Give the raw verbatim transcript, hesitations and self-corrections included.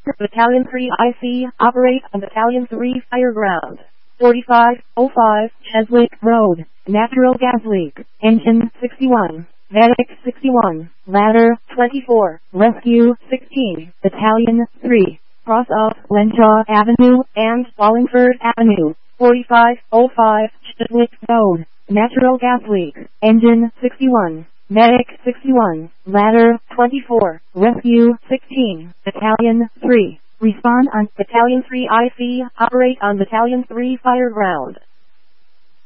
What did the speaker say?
Battalion three I C, operate on Battalion three Fireground. forty-five oh five, Cheswick Road, natural gas leak, engine sixty-one, medic sixty-one, ladder twenty-four, rescue sixteen, Battalion three, cross off Lenshaw Avenue and Wallingford Avenue. forty-five oh five, Cheswick Road, natural gas leak, engine sixty-one, medic sixty-one, ladder twenty-four, rescue sixteen, Battalion three. Respond on Battalion three I C, operate on Battalion three Fireground.